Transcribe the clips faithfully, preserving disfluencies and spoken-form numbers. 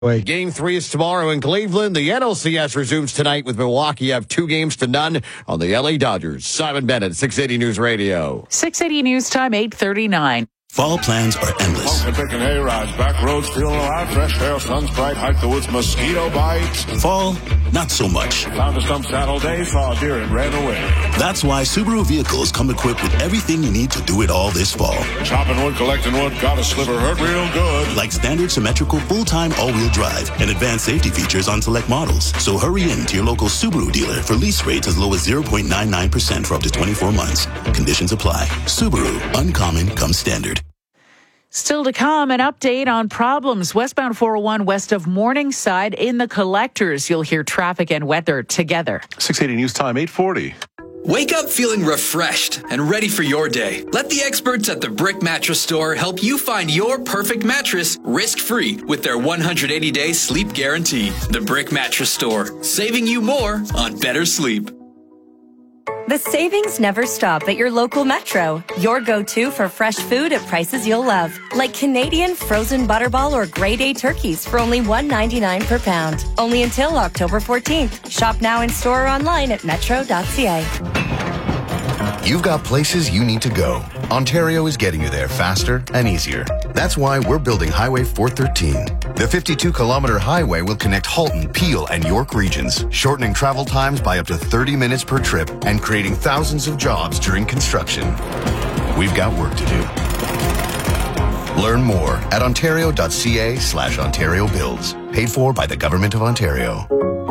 Wait. Game three is tomorrow in Cleveland. The N L C S resumes tonight with Milwaukee up two games to none on the L A Dodgers. Simon Bennett, six eighty News Radio. six eighty News Time, eight thirty-nine. Fall plans are endless. Picking hay-rides, back roads, feeling alive, fresh air, sun's bright, hike the woods, mosquito bites. Fall, not so much. Found a stump Saturday, saw a deer and ran away. That's why Subaru vehicles come equipped with everything you need to do it all this fall. Chopping wood, collecting wood, got a sliver, hurt real good. Like standard symmetrical full-time all-wheel drive and advanced safety features on select models. So hurry in to your local Subaru dealer for lease rates as low as zero point nine nine percent for up to twenty-four months. Conditions apply. Subaru, uncommon comes standard. Still to come, an update on problems westbound four oh one west of Morningside in the collectors. You'll hear traffic and weather together. six eighty News Time, eight forty. Wake up feeling refreshed and ready for your day. Let the experts at the Brick Mattress Store help you find your perfect mattress risk-free with their one hundred eighty day sleep guarantee. The Brick Mattress Store, saving you more on better sleep. The savings never stop at your local Metro. Your go-to for fresh food at prices you'll love. Like Canadian frozen butterball or grade A turkeys for only one ninety-nine per pound. Only until October fourteenth. Shop now in store or online at metro dot c a. You've got places you need to go. Ontario is getting you there faster and easier. That's why we're building Highway four thirteen. The fifty-two kilometer highway will connect Halton, Peel, and York regions, shortening travel times by up to thirty minutes per trip and creating thousands of jobs during construction. We've got work to do. Learn more at ontario dot c a slash Ontario Builds. Paid for by the Government of Ontario.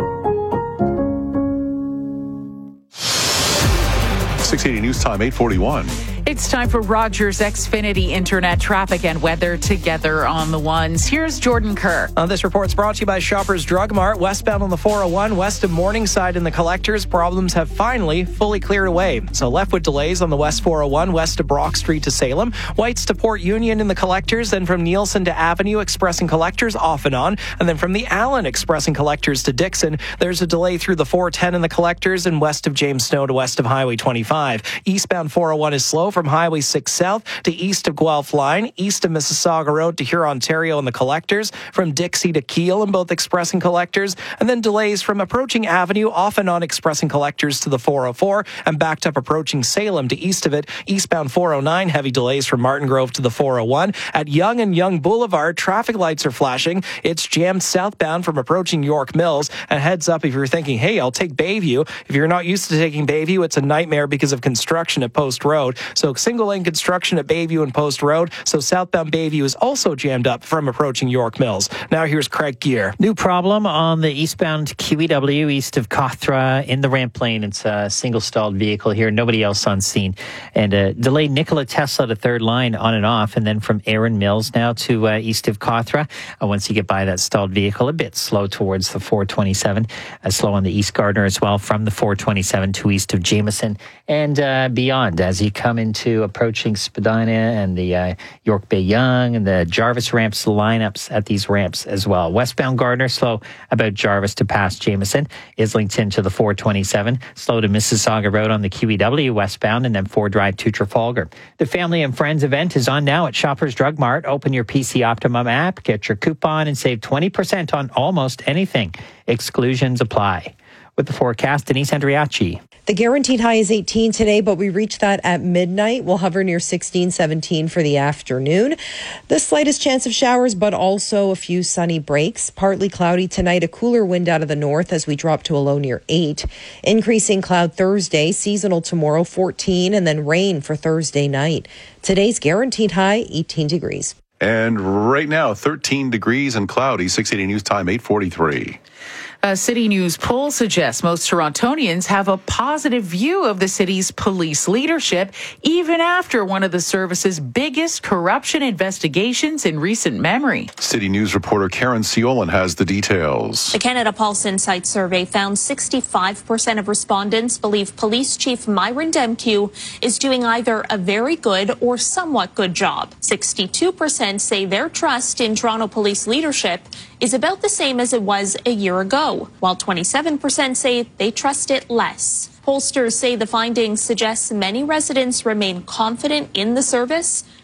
six eighty News Time, eight forty-one. It's time for Rogers Xfinity Internet traffic and weather together on the ones. Here's Jordan Kerr. Uh, this report's brought to you by Shoppers Drug Mart. Westbound on the four oh one, west of Morningside in the collectors, problems have finally fully cleared away. So left with delays on the west four oh one, west of Brock Street to Salem, Whites to Port Union in the collectors, then from Nielsen to Avenue, expressing collectors off and on, and then from the Allen, expressing collectors to Dixon. There's a delay through the four ten in the collectors and west of James Snow to west of Highway twenty-five. Eastbound four oh one is slow from Highway six South to east of Guelph Line, east of Mississauga Road to Huron, Ontario in the collectors, from Dixie to Kiel in both express and collectors, and then delays from approaching Avenue off and on express and collectors to the four oh four, and backed up approaching Salem to east of it. Eastbound four oh nine, heavy delays from Martin Grove to the four oh one. At Yonge and Yonge Boulevard, traffic lights are flashing. It's jammed southbound from approaching York Mills. And heads up if you're thinking, hey, I'll take Bayview. If you're not used to taking Bayview, it's a nightmare because of construction at Post Road. So single lane construction at Bayview and Post Road. So southbound Bayview is also jammed up from approaching York Mills. Now here's Craig Gear. New problem on the eastbound Q E W east of Cothra in the ramp lane. It's a single stalled vehicle here. Nobody else on scene. And uh, delayed Nikola Tesla to third line on and off. And then from Aaron Mills now to uh, east of Cothra. Uh, once you get by that stalled vehicle, a bit slow towards the four twenty-seven. Uh, slow on the East Gardner as well from the four twenty-seven to east of Jameson and uh, beyond as you come into approaching Spadina and the uh, York Bay Yonge and the Jarvis ramps, lineups at these ramps as well. Westbound Gardner, slow about Jarvis to past Jameson. Islington to the four twenty-seven. Slow to Mississauga Road on the Q E W westbound and then four Drive to Trafalgar. The Family and Friends event is on now at Shoppers Drug Mart. Open your P C Optimum app, get your coupon and save twenty percent on almost anything. Exclusions apply. With the forecast, Denise Andriachi. The guaranteed high is eighteen today, but we reach that at midnight. We'll hover near sixteen, seventeen for the afternoon. The slightest chance of showers, but also a few sunny breaks. Partly cloudy tonight, a cooler wind out of the north as we drop to a low near eight. Increasing cloud Thursday, seasonal tomorrow, fourteen, and then rain for Thursday night. Today's guaranteed high, eighteen degrees. And right now, thirteen degrees and cloudy. six eighty News Time, eight forty-three. A City News poll suggests most Torontonians have a positive view of the city's police leadership, even after one of the service's biggest corruption investigations in recent memory. City News reporter Karen Siolan has the details. The Canada Pulse Insight survey found sixty-five percent of respondents believe Police Chief Myron Demkiw is doing either a very good or somewhat good job. sixty-two percent say their trust in Toronto police leadership is about the same as it was a year ago, while twenty-seven percent say they trust it less. Pollsters say the findings suggest many residents remain confident in the service,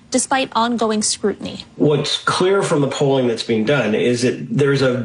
despite ongoing scrutiny. What's clear from the polling that's being done is that there's a